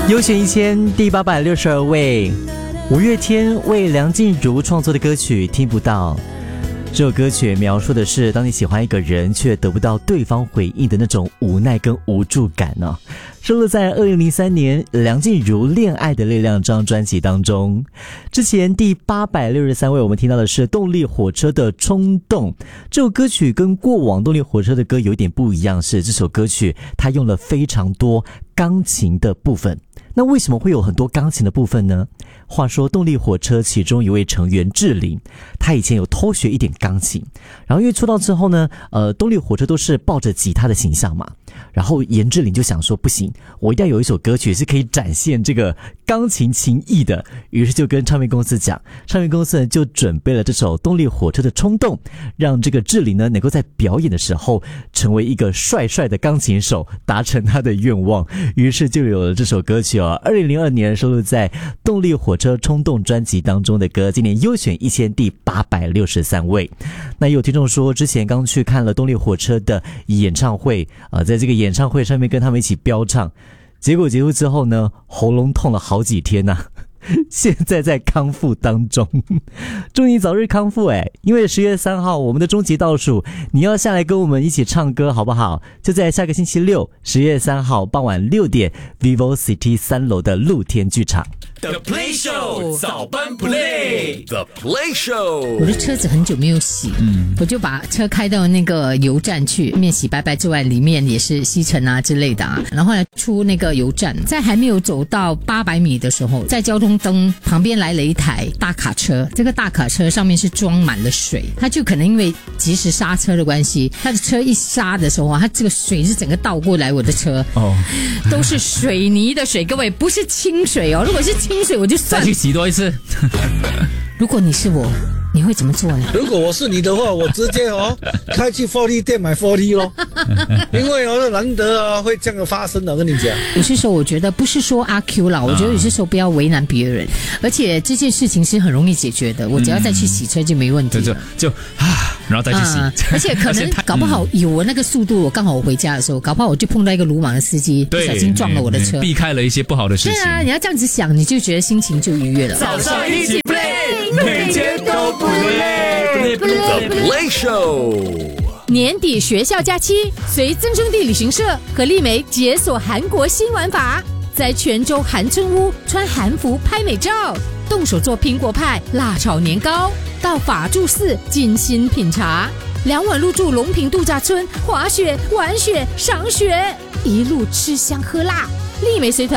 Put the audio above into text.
优选1000第862位，五月天为梁静茹创作的歌曲《听不到》。这首歌曲描述的是当你喜欢一个人却得不到对方回应的那种无奈跟无助感呢。收录在2003年梁静茹《恋爱的力量》这张专辑当中。之前第863位我们听到的是动力火车的《冲动》。这首歌曲跟过往动力火车的歌有点不一样，是这首歌曲它用了非常多钢琴的部分。那为什么会有很多钢琴的部分呢？话说动力火车其中一位成员志玲，他以前有偷学一点钢琴，然后因为出道之后呢，动力火车都是抱着吉他的形象嘛，然后严志玲就想说不行，我一定要有一首歌曲是可以展现这个钢琴情谊的，于是就跟唱片公司讲，唱片公司呢就准备了这首动力火车的冲动，让这个志玲呢能够在表演的时候成为一个帅帅的钢琴手，达成他的愿望，于是就有了这首歌曲2002年收录在动力火车冲动专辑当中的歌，今年优选1000第863位。那也有听众说之前刚去看了动力火车的演唱会，在这个演唱会上面跟他们一起飙唱，结果结束之后呢，喉咙痛了好几天啊，现在在康复当中，祝你早日康复因为10月3号我们的终极倒数，你要下来跟我们一起唱歌好不好？就在下个星期六10月3号傍晚6点 Vivo City 3楼的露天剧场。 The Play Show 早班 Play The Play Show。 我的车子很久没有洗，我就把车开到那个油站去，面洗白白之外，里面也是吸尘啊之类的啊。然后后来出那个油站，在还没有走到800米的时候，在交通灯旁边来了一台大卡车，这个大卡车上面是装满了水，它就可能因为及时刹车的关系，它的车一刹的时候啊，它这个水是整个倒过来我的车，都是水泥的水，各位不是清水如果是清水我就算了， 再去洗多一次。 如果你是我，你会怎么做呢？ 如果我是你的话，我直接开去4D店买4D咯，因为难得会这样的发生的，我跟你讲。 有些时候我觉得不是说阿 Q 啦，我觉得有些时候不要为难别人，而且这件事情是很容易解决的，我只要再去洗车就没问题了。 然后再去洗， 而且可能搞不好有我那个速度，我刚好我回家的时候，搞不好我就碰到一个鲁莽的司机，不小心撞了我的车， 避开了一些不好的事情。 对啊，你要这样子想，你就觉得心情就愉悦了。 早上一起 play， 每天都不累。The Play Show。 年底学校假期，随增生地旅行社和丽梅解锁韩国新玩法，在泉州韩村屋穿韩服拍美照，动手做苹果派、辣炒年糕，到法住寺精心品茶，2晚入住龙坪度假村，滑雪、玩雪、赏雪，一路吃香喝辣。丽梅随团